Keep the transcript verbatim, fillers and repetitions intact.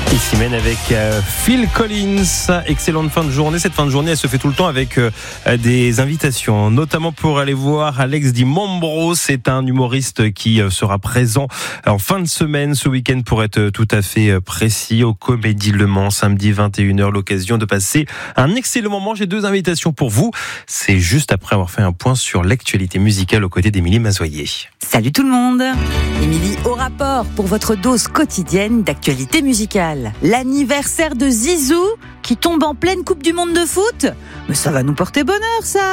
Ici mène avec euh, Phil Collins. Excellente fin de journée. Cette fin de journée, elle se fait tout le temps avec euh, des invitations, notamment pour aller voir Alex Di Mambro. C'est un humoriste qui euh, sera présent en fin de semaine, ce week-end, pour être tout à fait euh, précis, au Comédie Le Mans, samedi vingt et une heures. L'occasion de passer un excellent moment. J'ai deux invitations pour vous. C'est juste après avoir fait un point sur l'actualité musicale aux côtés d'Émilie Mazoyer. Salut tout le monde. Émilie au rapport pour votre dose quotidienne d'actualité musicale. L'anniversaire de Zizou qui tombe en pleine Coupe du Monde de foot. Mais ça va nous porter bonheur, ça.